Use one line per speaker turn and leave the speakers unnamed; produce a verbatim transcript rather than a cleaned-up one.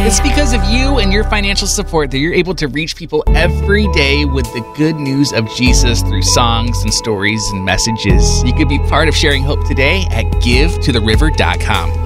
It's because of you and your financial support that you're able to reach people every day with the good news of Jesus through songs and stories and messages. You could be part of sharing hope today at give to the river dot com.